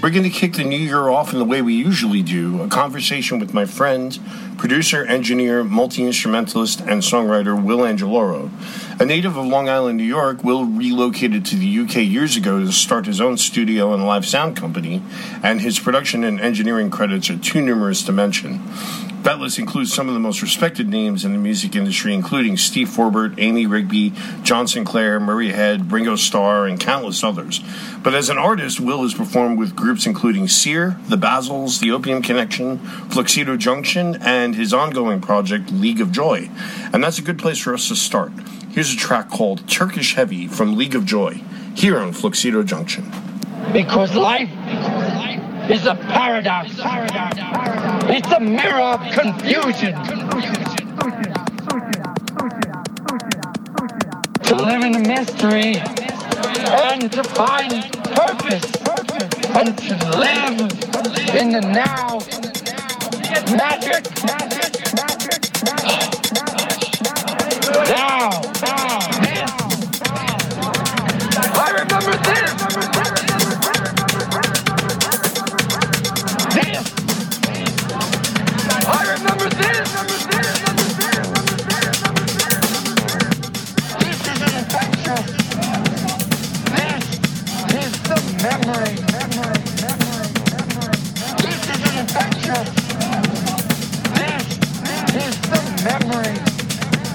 We're going to kick the new year off in the way we usually do, a conversation with my friend, producer, engineer, multi-instrumentalist, and songwriter Will Angeloro. A native of Long Island, New York, Will relocated to the UK years ago to start his own studio and live sound company, and his production and engineering credits are too numerous to mention. That list includes some of the most respected names in the music industry, including Steve Forbert, Amy Rigby, John Sinclair, Murray Head, Ringo Starr, and countless others. But as an artist, Will has performed with groups including Sear, The Basils, The Opium Connection, Fluxido Junction, and his ongoing project, League of Joy. And that's a good place for us to start. Here's a track called Turkish Heavy from League of Joy, here on Fluxido Junction. Because life is a paradox. It's a mirror of confusion. To live in a mystery and to find purpose and to live in the now. Magic.